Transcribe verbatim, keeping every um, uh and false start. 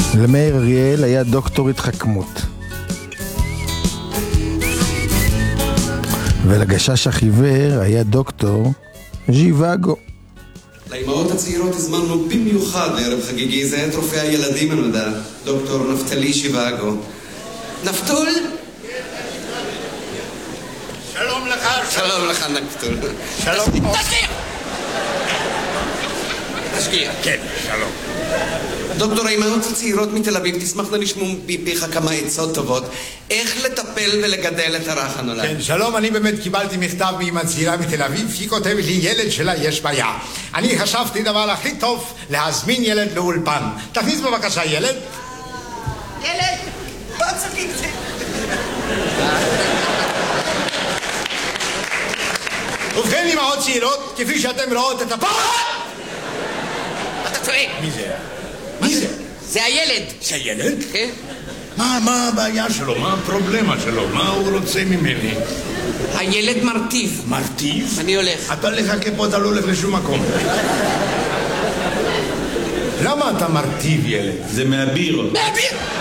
למאיר אריאל היה דוקטור התחכמות. ולגשש החיוור היה דוקטור ז'יוואגו. לאמהות הצעירות הזמנו במיוחד לערב חגיגי זה את רופא הילדים הנודע, דוקטור נפתלי ז'יוואגו. נפתול? שלום לך. שלום לך נפתול. שלום. תשגיח! תשגיח. כן, שלום. דוקטור, האמהות הצעירות מתל אביב תשמחנה לשמוע מפיך כמה עצות טובות איך לטפל ולגדל את הרך הנולד. כן, שלום, אני באמת קיבלתי מכתב מאמא צעירה מתל אביב, היא כותבת לי ילד שלה יש בעיה. אני חשבתי דבר הכי טוב להזמין ילד לאולפן. תכניס בבקשה ילד. ילד, בוא תגיד לי. ובכן אמהות צעירות, כפי שאתם רואות את הפעם. אתה צועק. מי זה? מי זה? זה הילד. זה ילד? כן. מה, מה הבעיה שלו? מה הפרובלמה שלו? מה הוא רוצה ממני? הילד מרטיב. מרטיב? אני הולך. אתה לחכה פה, אתה לא הולך לשום מקום. למה אתה מרטיב ילד? זה מהביר. מהביר!